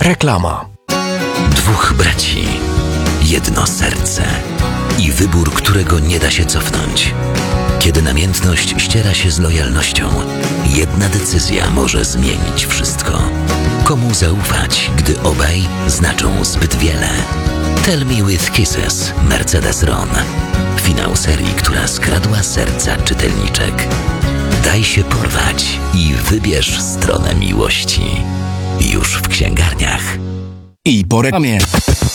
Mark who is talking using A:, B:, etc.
A: Reklama.
B: Dwóch braci, jedno serce i wybór, którego nie da się cofnąć. Kiedy namiętność ściera się z lojalnością, jedna decyzja może zmienić wszystko. Komu zaufać, gdy obaj znaczą zbyt wiele? Tell Me With Kisses, Mercedes Ron. Finał serii, która skradła serca czytelniczek. Daj się porwać i wybierz stronę miłości. Już w księgarniach.
A: I po reklamie.